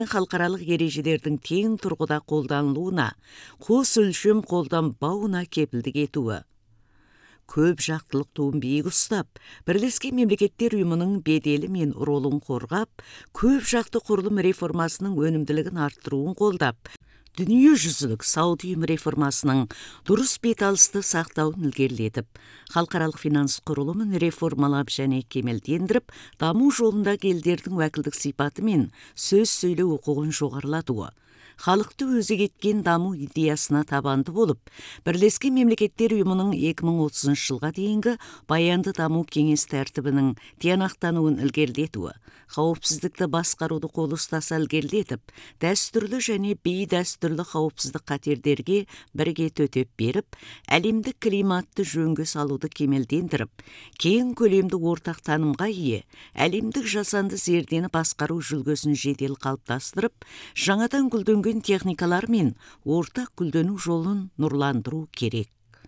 халықаралық ережелердің тең тұрғыда қолданылуына, қос өлшем қолданбауына кепілдік етуі. Көп жақтылық туын биік ұстап, Бірлескен Мемлекеттер Ұйымының беделі мен ролын қорғап, көп жақты құрылым реформасының өнімділігін арттыруын қолдап, дүниежүзілік сауда ұйымы реформасының дұрыс беталысты сақтауын ілгерілетіп, халықаралық финанс құрылымын реформалап және кемелдендіріп, даму жолындағы елдердің уәкілдік сипаты мен сөз сөйлеу құқығын жоғарылатуы. Халықты өзек еткен даму идеясына табанды болып, Бірлескен Мемлекеттер Ұйымының 2030 жылға дейінгі баянды даму кеңес тәртібінің тиянақтануын ілгерілетуі, қауіпсіздікті басқаруды қол ұстаса ілгерілетіп, дәстүрлі және бейдәстүрлі қауіпсіздік қатердерге бірге төтеп беріп, әлемдік климатты жөнге салуды кемелдендіріп, кең көлемді ортақ танымға ие, әлемдік жасанды зердені басқару жүлгесін жедел қалыптастырып, жаңадан гүлденген техникалар мен ортақ гүлдену жолын нұрландыру керек.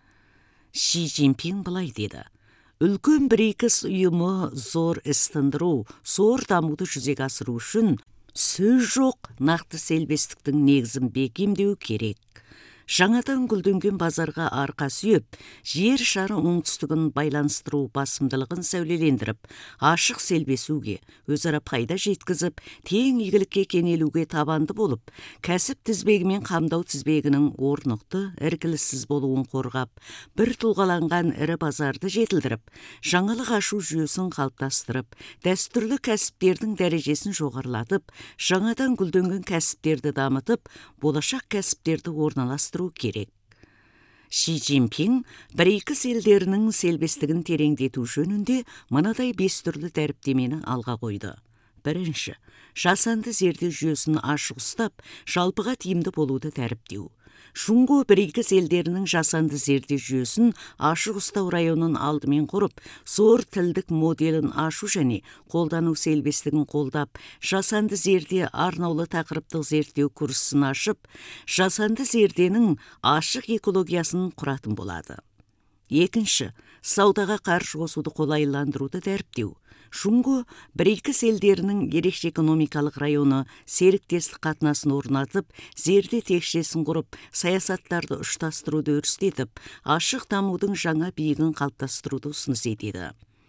Ши Цзиньпин былай деді: Үлкен БРИКС ұйымы зор іс тындыру, зор дамуды жүзеге асыру үшін сөз жоқ нақты селбестіктің негізін бекемдеу керек. Жаңадан гүлденген базарға арқа сүйеп, жер шары оңтүстігін байланыстыру басымдылығын сәулелендіріп, ашық селбесуге, өзара пайда жеткізіп, тең игілікке кенелуге табанды болып, кәсіп тізбегімен қамдау тізбегінің орнықты, іркіліссіз болуын қорғап, бір тұлғаланған ірі базарды жетілдіріп, жаңалық ашу жүйесін қалыптастырып, дәстүрлі кәсіптердің дәрежесін жоғарылатып, жаңадан гүлденген кәсіптерді дамытып, болашақ кәсіптерді орналастыру керек. Ши Цзиньпин БРИКС елдерінің селбестігін тереңдету жөнінде мынадай 5 түрлі дәріптемені алға қойды. Бірінші, жасанды зерде жүйесін ашық ұстап, жалпыға тиімді болуды дәріптеу. Шунго БРИКС елдерінің жасанды зерде жүйесін ашық ұстау районын алдымен құрып, зор тілдік моделін ашу және қолдану селбестігін қолдап, жасанды зерде арнаулы тақырыптық зерттеу курсын ашып, жасанды зерденің ашық экологиясын құратын болады. Екінші, саудаға қаржы қосуды қолайландыруды дәріптеу. Шунго БРИКС елдерінің ерекше экономикалық районы серіктестік қатынасын орнатып, зерде текшесін құрып, саясаттарды ұштастыруды өрістетіп, ашық дамудың жаңа биігін қалыптастыруды ұсыныс етеді.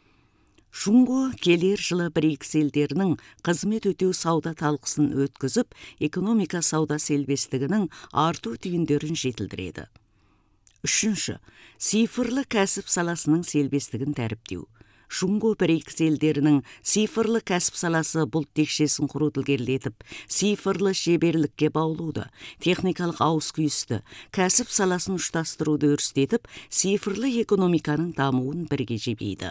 Шунго келер жылы БРИКС елдерінің қызмет өтеу сауда талқысын өткізіп, экономика сауда селбестігінің арту түйіндерін жетілдіреді. Үшінші, цифрлы кәсіп саласының селбестігін дәріптеу. Шунго БРИКС елдерінің цифрлы кәсіп саласы бұлт текшесін құруды ілгерілетіп, цифрлы шеберлікке баулуды, техникалық ауыс-күйісті, кәсіп саласын ұштастыруды өрістетіп, цифрлы экономиканың дамуын бірге жебейді.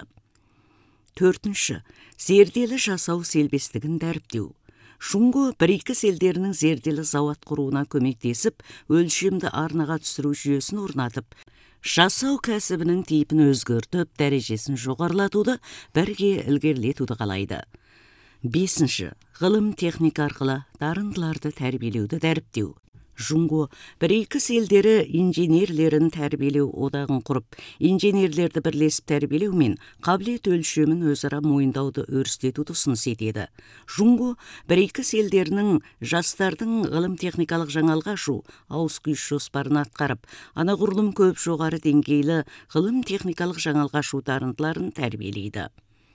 Төртінші, зерделі жасау селбестігін дәріптеу. Шунго БРИКС елдерінің зерделі зауат құруына көмектесіп, өлшемді арнаға түсіру жүйесін орнатып, жасау кәсібінің типін өзгертіп, дәрежесін жоғарылатуды, бірге ілгерілетуді қалайды. Бесінші, ғылым техника арқылы дарындыларды тәрбиелеуді дәріптеу. Шунго БРИКС елдері инженерлерін тәрбиелеу одағын құрып, инженерлерді бірлесіп тәрбиелеу мен қабілет өлшемін өзара мойындауды өрістетуді ұсыныс етеді. Шунго БРИКС елдерінің жастардың ғылым техникалық жаңалық ашу, ауыс-күйіс жоспарын атқарып, анағұрлым көп жоғары деңгейлі ғылым техникалық жаңалық ашу дарындыларын тәрбиелейді.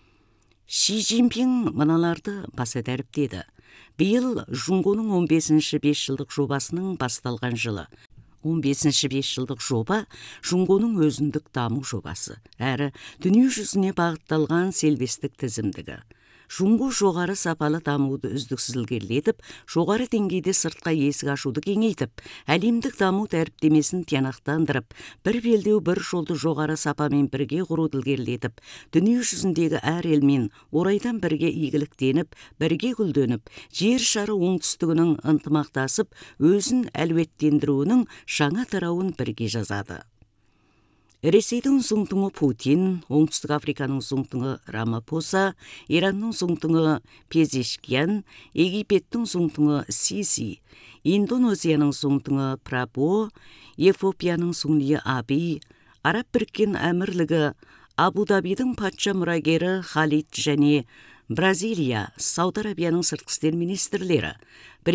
Ши Цзиньпин мыналарды баса дәріптеді. Биыл Шунгоның 15-ші 5 жылдық жобасының басталған жылы. 15-ші 5 жылдық жоба Шунгоның өзіндік даму жобасы, әрі дүние жүзіне бағытталған селбестік тізімдігі. Шунго жоғары сапалы дамуды үздіксіз ілгерілетіп, жоғары деңгейде сыртқа есік ашуды кеңейтіп, әлемдік даму дәріптемесін тиянақтандырып, бір белдеу бір жолды жоғары сапамен бірге құруды ілгерілетіп, дүние жүзіндегі әр елмен орайдан бірге игіліктеніп, бірге гүлденіп, жер шары оңтүстігінің ынтымақтасып, өзін әлеуеттендіруінің жаңа тарауын бірге жазады. Ресейдің зұңтыңы Путин, Оңтүстік Африканың зұңтыңы Рамапоса, Иранның зұңтыңы Пезешкиян, Египеттің зұңтыңы Сиси, Индонезияның зұңтыңы Прабо, Эфиопияның зұңлиы Аби, Араб Біріккен Әмірлігі Абу-Дабидің патша мұрагері Халид және Бразилия, Сауд Арабияның сыртқы істер министрлері